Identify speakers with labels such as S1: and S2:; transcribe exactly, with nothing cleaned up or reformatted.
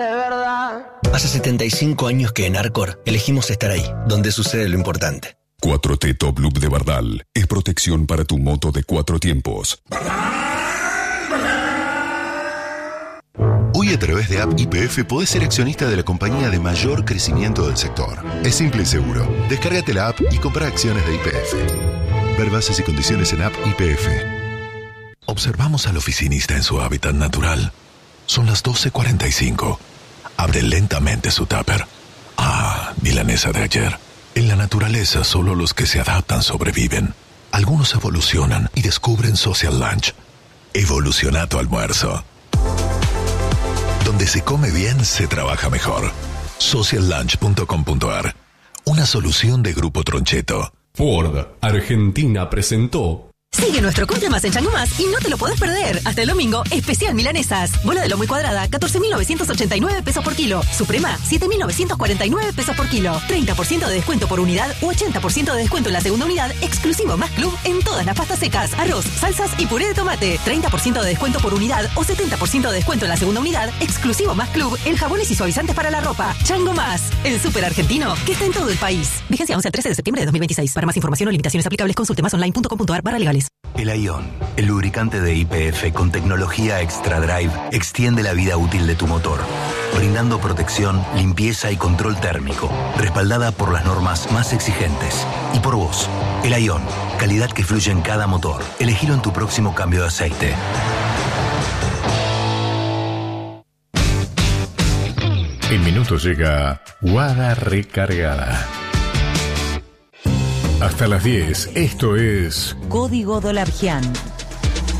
S1: De verdad.
S2: Hace setenta y cinco años que en Arcor elegimos estar ahí, donde sucede lo importante.
S3: cuatro T Top Loop de Bardal es protección para tu moto de cuatro tiempos.
S4: Hoy a través de App Y P F podés ser accionista de la compañía de mayor crecimiento del sector. Es simple y seguro. Descárgate la app y compra acciones de Y P F. Ver bases y condiciones en App Y P F.
S5: Observamos al oficinista en su hábitat natural. Son las doce cuarenta y cinco. Abre lentamente su tupper. Ah, milanesa de ayer. En la naturaleza solo los que se adaptan sobreviven. Algunos evolucionan y descubren Social Lunch. Evoluciona tu almuerzo. Donde se come bien, se trabaja mejor. social lunch punto com punto a r. Una solución de Grupo Troncheto.
S6: Ford Argentina presentó.
S7: Sigue nuestro Cumple Más en Chango Más y no te lo podés perder. Hasta el domingo, especial milanesas. Bola de lomo y cuadrada, catorce mil novecientos ochenta y nueve pesos por kilo. Suprema, siete mil novecientos cuarenta y nueve pesos por kilo. treinta por ciento de descuento por unidad u ochenta por ciento de descuento en la segunda unidad, exclusivo Más Club en todas las pastas secas, arroz, salsas y puré de tomate. treinta por ciento de descuento por unidad o setenta por ciento de descuento en la segunda unidad, exclusivo Más Club en jabones y suavizantes para la ropa. Chango Más, el súper argentino que está en todo el país. Vigencia once al trece de septiembre de dos mil veintiséis. Para más información o limitaciones aplicables, consulte más online punto com punto a r barra legales.
S8: El Ion, el lubricante de Y P F con tecnología Extra Drive, extiende la vida útil de tu motor, brindando protección, limpieza y control térmico, respaldada por las normas más exigentes. Y por vos, el Ion, calidad que fluye en cada motor. Elegilo en tu próximo cambio de aceite.
S9: En minutos llega Guada Recargada. Hasta las diez, esto es
S10: Código Dolargian.